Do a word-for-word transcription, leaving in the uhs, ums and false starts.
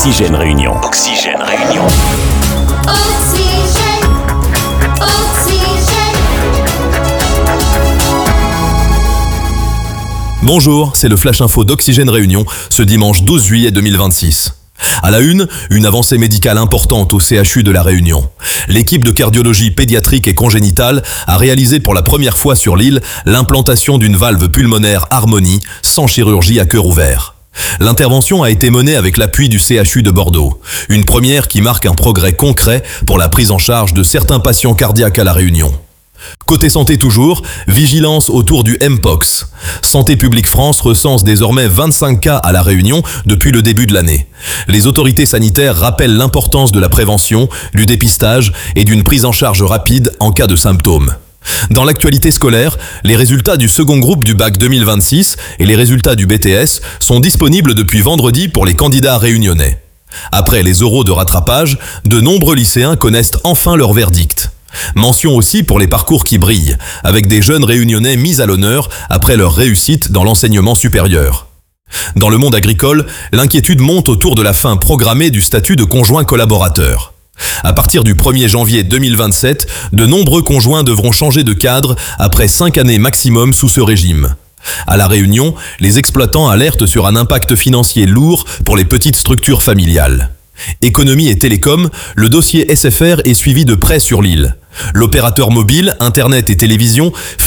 Oxygène Réunion. Oxygène Réunion. Oxygène, oxygène. Bonjour, c'est le Flash Info d'Oxygène Réunion, ce dimanche douze juillet deux mille vingt-six. À la une, une avancée médicale importante au C H U de La Réunion. L'équipe de cardiologie pédiatrique et congénitale a réalisé pour la première fois sur l'île l'implantation d'une valve pulmonaire Harmonie sans chirurgie à cœur ouvert. L'intervention a été menée avec l'appui du C H U de Bordeaux, une première qui marque un progrès concret pour la prise en charge de certains patients cardiaques à La Réunion. Côté santé toujours, vigilance autour du Mpox. Santé publique France recense désormais vingt-cinq cas à La Réunion depuis le début de l'année. Les autorités sanitaires rappellent l'importance de la prévention, du dépistage et d'une prise en charge rapide en cas de symptômes. Dans l'actualité scolaire, les résultats du second groupe du bac deux mille vingt-six et les résultats du B T S sont disponibles depuis vendredi pour les candidats réunionnais. Après les oraux de rattrapage, de nombreux lycéens connaissent enfin leur verdict. Mention aussi pour les parcours qui brillent, avec des jeunes réunionnais mis à l'honneur après leur réussite dans l'enseignement supérieur. Dans le monde agricole, l'inquiétude monte autour de la fin programmée du statut de conjoint collaborateur. À partir du premier janvier deux mille vingt-sept, de nombreux conjoints devront changer de cadre après cinq années maximum sous ce régime. À La Réunion, les exploitants alertent sur un impact financier lourd pour les petites structures familiales. Économie et télécom, le dossier S F R est suivi de près sur l'île. L'opérateur mobile, Internet et télévision fait